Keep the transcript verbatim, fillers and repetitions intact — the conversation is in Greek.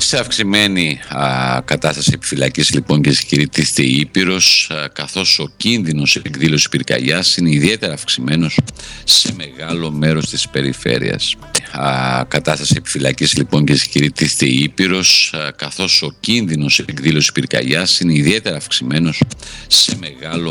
Σε αυξημένη α, κατάσταση επιφυλακής λοιπόν και συγκυριτίζεται η Ήπειρος, α, καθώς ο κίνδυνος εκδήλωσης πυρκαγιάς είναι ιδιαίτερα αυξημένος σε μεγάλο μέρος της περιφέρειας. Α, κατάσταση επιφυλακής λοιπόν και συγκυριτίζεται η Ήπειρος, α, καθώς ο κίνδυνος εκδήλωσης πυρκαγιάς είναι ιδιαίτερα αυξημένος σε μεγάλο